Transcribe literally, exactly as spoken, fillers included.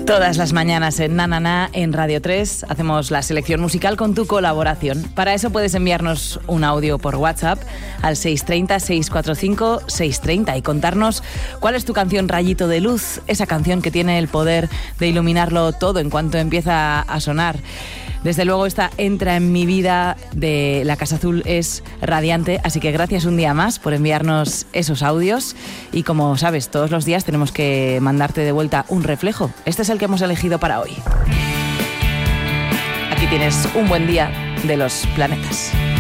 Todas las mañanas en Na Na Na, en Radio tres, hacemos la selección musical con tu colaboración. Para eso puedes enviarnos un audio por WhatsApp al seis tres cero, seis cuatro cinco, seis tres cero y contarnos cuál es tu canción Rayito de Luz, esa canción que tiene el poder de iluminarlo todo en cuanto empieza a sonar. Desde luego esta Entra en mi vida de La Casa Azul es radiante, así que gracias un día más por enviarnos esos audios y como sabes, todos los días tenemos que mandarte de vuelta un reflejo. Este es el que hemos elegido para hoy. Aquí tienes un buen día de los planetas.